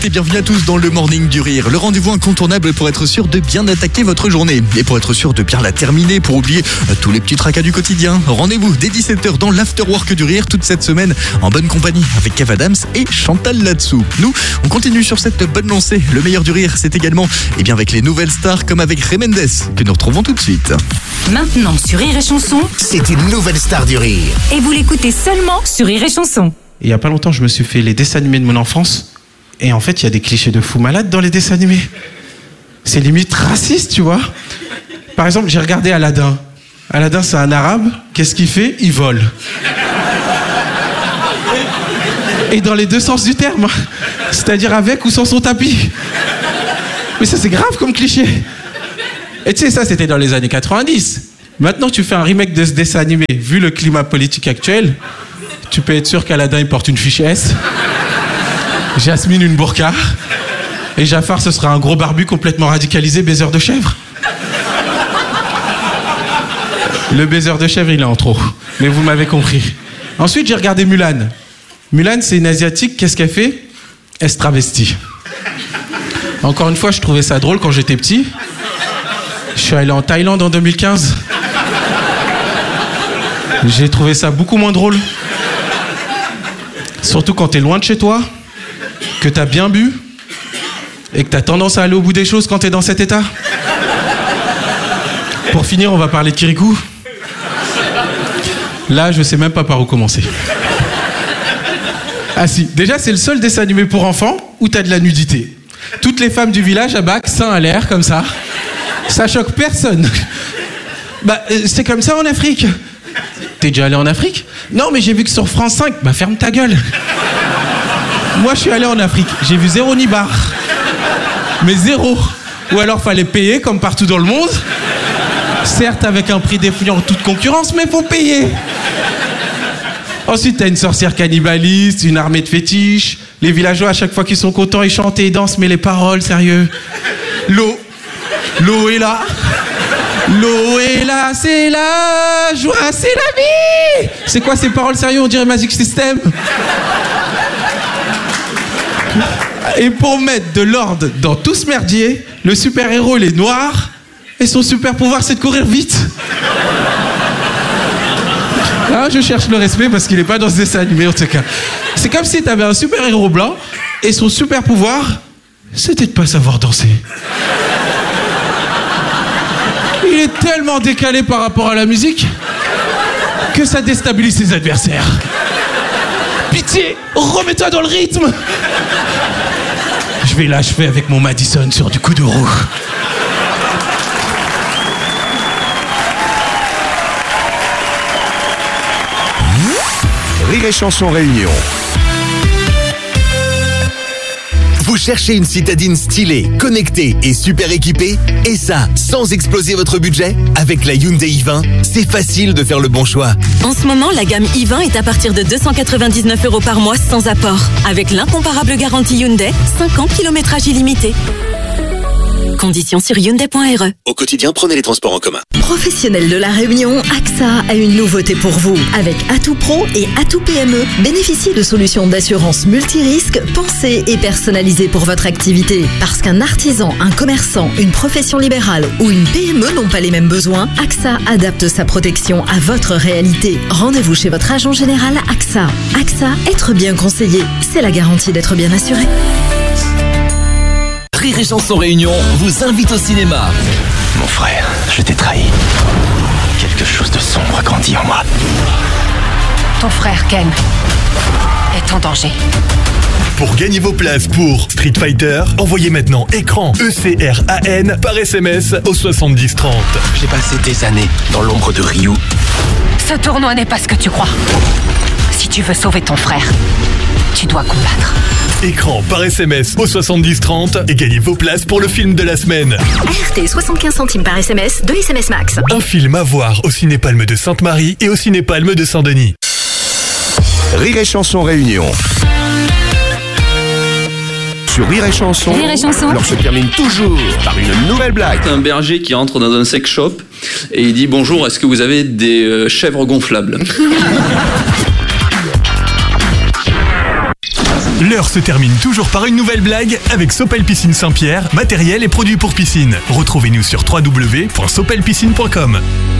Et bienvenue à tous dans le Morning du Rire, le rendez-vous incontournable pour être sûr de bien attaquer votre journée et pour être sûr de bien la terminer, pour oublier tous les petits tracas du quotidien. Rendez-vous dès 17h dans l'Afterwork du Rire toute cette semaine en bonne compagnie avec Kev Adams et Chantal Latsou. Nous, on continue sur cette bonne lancée. Le meilleur du rire, c'est également avec les nouvelles stars comme avec Ray Mendes que nous retrouvons tout de suite. Maintenant sur Rire et Chanson, c'est une nouvelle star du rire. Et vous l'écoutez seulement sur Rire et Chanson. Il y a pas longtemps, je me suis fait les dessins animés de mon enfance. Et en fait, il y a des clichés de fous malades dans les dessins animés. C'est limite raciste, tu vois. Par exemple, j'ai regardé Aladdin. Aladdin, c'est un arabe. Qu'est-ce qu'il fait ? Il vole. Et dans les deux sens du terme. C'est-à-dire avec ou sans son tapis. Mais ça, c'est grave comme cliché. Et tu sais, ça, c'était dans les années 90. Maintenant, tu fais un remake de ce dessin animé. Vu le climat politique actuel, tu peux être sûr qu'Aladdin, il porte une fiche S. Jasmine une burqa et Jafar ce sera un gros barbu complètement radicalisé baiser de chèvre. Le baiser de chèvre il est en trop, mais vous m'avez compris. Ensuite j'ai regardé Mulan. Mulan c'est une asiatique, qu'est-ce qu'elle fait ? Elle se travestit. Encore une fois je trouvais ça drôle quand j'étais petit. Je suis allé en Thaïlande en 2015. J'ai trouvé ça beaucoup moins drôle. Surtout quand t'es loin de chez toi, que t'as bien bu et que t'as tendance à aller au bout des choses quand t'es dans cet état. Pour finir, on va parler de Kirikou. Là, je sais même pas par où commencer. Ah si, déjà c'est le seul dessin animé pour enfants où t'as de la nudité. Toutes les femmes du village à bac, seins à l'air, comme ça. Ça choque personne. C'est comme ça en Afrique. T'es déjà allé en Afrique ? Non, mais j'ai vu que sur France 5, ferme ta gueule. Moi, je suis allé en Afrique. J'ai vu 0 nibar. Mais 0. Ou alors, fallait payer, comme partout dans le monde. Certes, avec un prix défiant toute concurrence, mais faut payer. Ensuite, t'as une sorcière cannibaliste, une armée de fétiches. Les villageois, à chaque fois qu'ils sont contents, ils chantent et ils dansent, mais les paroles, sérieux. L'eau est là. L'eau est là, c'est la joie, c'est la vie. C'est quoi ces paroles sérieux ? On dirait Magic System. Et pour mettre de l'ordre dans tout ce merdier, le super-héros il est noir et son super-pouvoir c'est de courir vite. Là, je cherche le respect parce qu'il est pas dans ce dessin animé en tout cas. C'est comme si t'avais un super-héros blanc et son super-pouvoir c'était de pas savoir danser. Il est tellement décalé par rapport à la musique que ça déstabilise ses adversaires. Pitié, remets-toi dans le rythme. Je vais l'achever avec mon Madison sur du coup de roue. Rire et Chanson Réunion. Vous cherchez une citadine stylée, connectée et super équipée ? Et ça, sans exploser votre budget ? Avec la Hyundai i20, c'est facile de faire le bon choix. En ce moment, la gamme i20 est à partir de 299 € par mois sans apport. Avec l'incomparable garantie Hyundai, 5 ans kilométrage illimité. Conditions sur Hyundai.re. Au quotidien, prenez les transports en commun. Professionnels de la Réunion, AXA a une nouveauté pour vous. Avec Atout Pro et Atout PME, bénéficiez de solutions d'assurance multirisques pensées et personnalisées pour votre activité. Parce qu'un artisan, un commerçant, une profession libérale ou une PME n'ont pas les mêmes besoins, AXA adapte sa protection à votre réalité. Rendez-vous chez votre agent général AXA. AXA, être bien conseillé, c'est la garantie d'être bien assuré. Rire et Chanson Réunion vous invite au cinéma. Mon frère, je t'ai trahi. Quelque chose de sombre a grandi en moi. Ton frère, Ken, est en danger. Pour gagner vos places pour Street Fighter, envoyez maintenant écran ECRAN par SMS au 70 30. J'ai passé des années dans l'ombre de Ryu. Ce tournoi n'est pas ce que tu crois. Si tu veux sauver ton frère, tu dois combattre. Écran par SMS au 70 30 et gagnez vos places pour le film de la semaine. RT 75 centimes par SMS, 2 SMS max. Un film à voir au Ciné-Palme de Sainte-Marie et au Ciné-Palme de Saint-Denis. Rire et Chanson Réunion. Sur Rire et Chanson, l'on se termine toujours par une nouvelle blague. Un berger qui entre dans un sex shop et il dit « Bonjour, est-ce que vous avez des chèvres gonflables ?» L'heure se termine toujours par une nouvelle blague avec Sopel Piscine Saint-Pierre, matériel et produits pour piscine. Retrouvez-nous sur www.sopelpiscine.com.